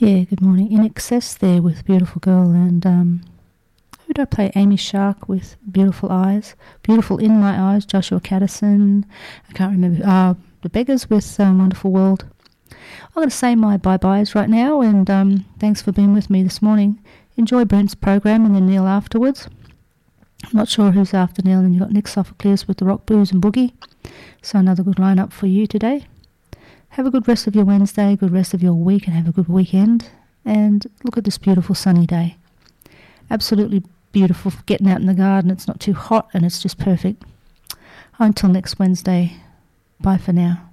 Yeah, good morning. In Excess there with Beautiful Girl, and who did I play? Amy Shark with Beautiful Eyes. Beautiful in My Eyes, Joshua Caddison. I can't remember. The Beggars with Wonderful World. I'm going to say my bye-byes right now, and thanks for being with me this morning. Enjoy Brent's program and then Neil afterwards. I'm not sure who's after Neil, and you've got Nick Sophocles with the Rock, Blues and Boogie. So another good lineup for you today. Have a good rest of your Wednesday, good rest of your week, and have a good weekend. And look at this beautiful sunny day. Absolutely beautiful for getting out in the garden. It's not too hot and it's just perfect. Until next Wednesday, bye for now.